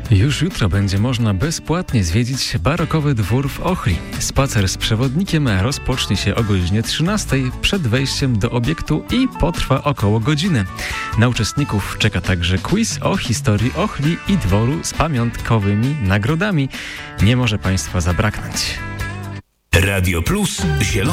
Już jutro będzie można bezpłatnie zwiedzić barokowy dwór w Ochli. Spacer z przewodnikiem rozpocznie się o godzinie 13 przed wejściem do obiektu i potrwa około godziny. Na uczestników czeka także quiz o historii Ochli i dworu z pamiątkowymi nagrodami. Nie może Państwa zabraknąć. Radio Plus Zielone.